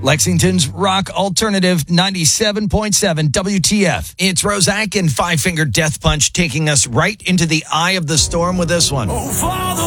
Lexington's rock alternative 97.7 WTF. It's Roszak and Five Finger Death Punch taking us right into the eye of the storm with this one. Oh, Father.